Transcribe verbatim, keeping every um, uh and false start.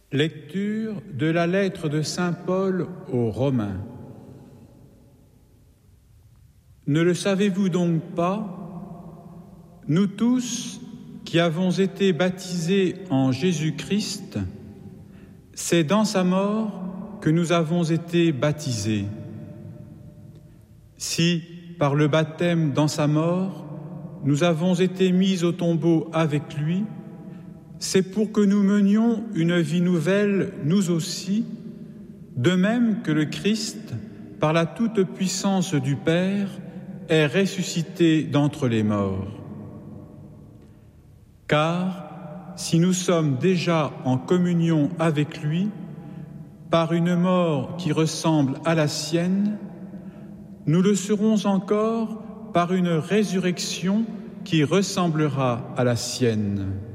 Lecture de la lettre de saint Paul aux Romains. Ne le savez-vous donc pas, nous tous qui avons été baptisés en Jésus-Christ, c'est dans sa mort que nous avons été baptisés. Si, par le baptême dans sa mort, nous avons été mis au tombeau avec lui, c'est pour que nous menions une vie nouvelle, nous aussi, de même que le Christ, par la toute-puissance du Père, est ressuscité d'entre les morts. Car, si nous sommes déjà en communion avec lui, par une mort qui ressemble à la sienne, nous le serons encore par une résurrection qui ressemblera à la sienne.